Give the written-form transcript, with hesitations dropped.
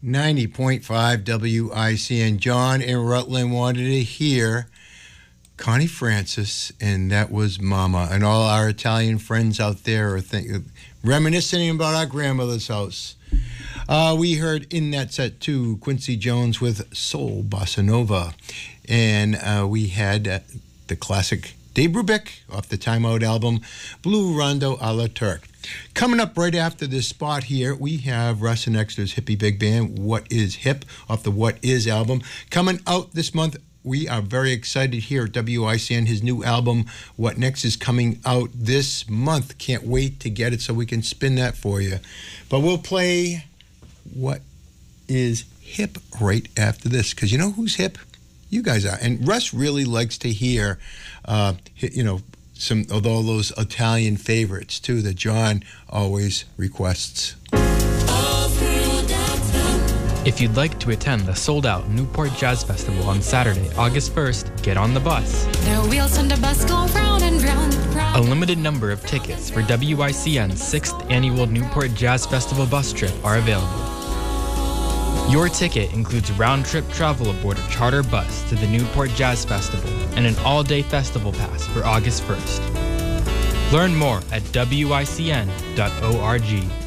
90.5 WICN. John in Rutland wanted to hear Connie Francis, and that was Mama. And all our Italian friends out there are reminiscing about our grandmother's house. We heard in that set, too, Quincy Jones with Soul Bossa Nova. And we had the classic Dave Brubeck off the Time Out album, Blue Rondo a la Turk. Coming up right after this spot here, we have Russ and Extra's Hippie Big Band, What Is Hip, off the What Is album. Coming out this month, we are very excited here at WICN. His new album, What Next, is coming out this month. Can't wait to get it so we can spin that for you. But we'll play What Is Hip right after this, because you know who's hip? You guys are. And Russ really likes to hear, some of all those Italian favorites, too, that John always requests. If you'd like to attend the sold-out Newport Jazz Festival on Saturday, August 1st, get on the bus. The wheels on the bus go round and round and round. A limited number of tickets for WICN's 6th Annual Newport Jazz Festival bus trip are available. Your ticket includes round-trip travel aboard a charter bus to the Newport Jazz Festival and an all-day festival pass for August 1st. Learn more at WICN.org.